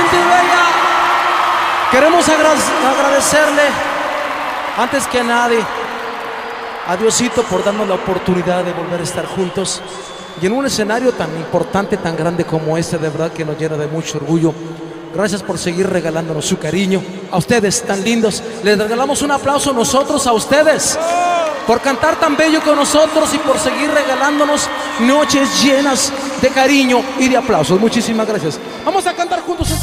gente bella. Queremos agradecerle, antes que nadie, a Diosito por darnos la oportunidad de volver a estar juntos y en un escenario tan importante, tan grande como este, de verdad que nos llena de mucho orgullo. Gracias por seguir regalándonos su cariño. A ustedes tan lindos, les regalamos un aplauso nosotros a ustedes por cantar tan bello con nosotros y por seguir regalándonos noches llenas de cariño y de aplausos. Muchísimas gracias. Vamos a cantar juntos.